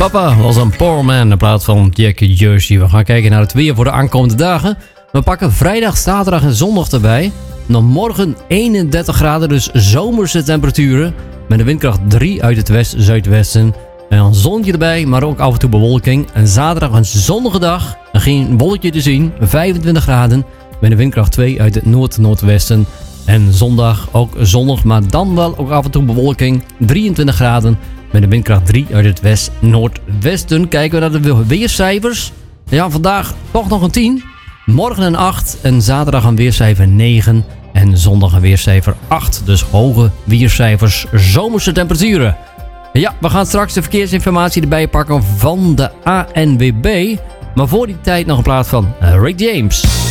Papa was een poor man in plaats van Jack Jersey. We gaan kijken naar het weer voor de aankomende dagen. We pakken vrijdag, zaterdag en zondag erbij. Dan morgen 31 graden, dus zomerse temperaturen. Met een windkracht 3 uit het west-zuidwesten. En een zonnetje erbij, maar ook af en toe bewolking. En zaterdag een zonnige dag. En geen wolkje te zien. 25 graden. Met een windkracht 2 uit het noord-noordwesten. En zondag ook zonnig, maar dan wel ook af en toe bewolking. 23 graden. Met een windkracht 3 uit het west-noordwesten. Kijken we naar de weercijfers. Ja, vandaag toch nog een 10. Morgen een 8. En zaterdag een weercijfer 9. En zondag een weercijfer 8. Dus hoge weercijfers, zomerse temperaturen. Ja, we gaan straks de verkeersinformatie erbij pakken van de ANWB. Maar voor die tijd nog een plaat van Rick James.